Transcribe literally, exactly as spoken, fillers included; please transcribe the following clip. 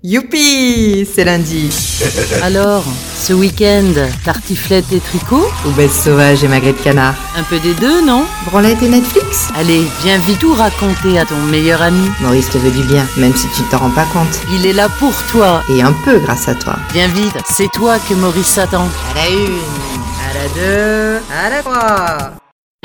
Youpi, c'est lundi. Alors, ce week-end, tartiflette et tricot? Ou baisse sauvage et magret de canard. Un peu des deux, non? Branlette et Netflix. Allez, viens vite tout raconter à ton meilleur ami. Maurice te veut du bien, même si tu ne t'en rends pas compte. Il est là pour toi. Et un peu grâce à toi. Viens vite, c'est toi que Maurice attend. À la une, à la deux, à la trois.